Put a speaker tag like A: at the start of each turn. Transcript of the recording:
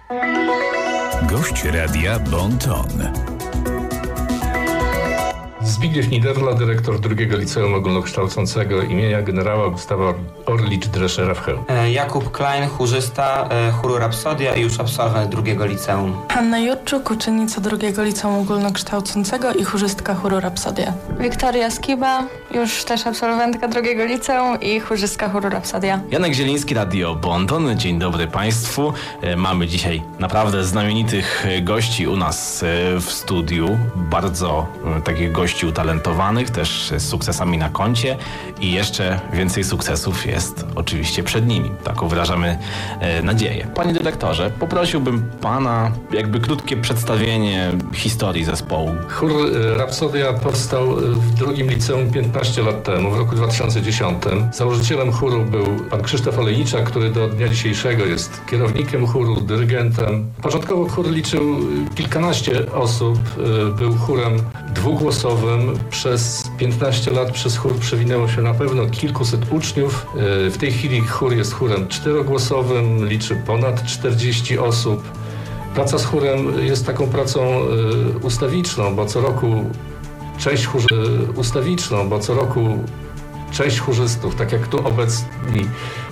A: Gość radia Bon Ton.
B: Zbigniew Niderla, dyrektor drugiego liceum ogólnokształcącego imienia generała Gustawa Orlicz-Dreschera w Chełmie.
C: Jakub Klein, chórzysta chóru Rapsodia i już absolwent drugiego liceum.
D: Hanna Jurczuk, uczennica drugiego liceum ogólnokształcącego i chórzystka chóru Rapsodia.
E: Wiktoria Skiba, już też absolwentka drugiego liceum i chórzystka chóru Rapsodia.
F: Janek Zieliński, Radio Bon Ton. Dzień dobry Państwu. Mamy dzisiaj naprawdę znamienitych gości u nas w studiu. Bardzo takich gości utalentowanych, też z sukcesami na koncie i jeszcze więcej sukcesów jest oczywiście przed nimi. Taką wyrażamy nadzieję. Panie dyrektorze, poprosiłbym Pana jakby krótkie przedstawienie historii zespołu.
B: Chór Rapsodia powstał w drugim liceum 15 lat temu, w roku 2010. Założycielem chóru był pan Krzysztof Olejniczak, który do dnia dzisiejszego jest kierownikiem chóru, dyrygentem. Początkowo chór liczył kilkanaście osób, był chórem dwugłosowym. Przez 15 lat przez chór przewinęło się na pewno kilkuset uczniów. W tej chwili chór jest chórem czterogłosowym, liczy ponad 40 osób. Praca z chórem jest taką pracą ustawiczną, bo co roku część chórzystów, tak jak tu obecni,